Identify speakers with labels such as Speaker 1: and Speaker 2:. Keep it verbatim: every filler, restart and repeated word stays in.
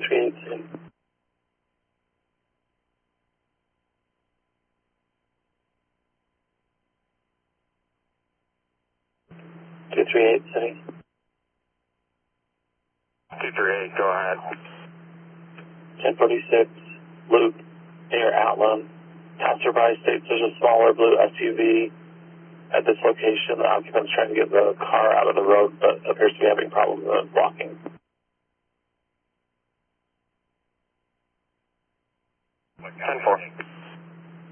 Speaker 1: three eight City. two three eight City.
Speaker 2: two three eight, go ahead.
Speaker 1: ten forty-six, Loop, Air Outland. Passerby states there's a smaller blue S U V at this location. The occupant's trying to get the car out of the road, but appears to be having problems with blocking.
Speaker 2: ten four.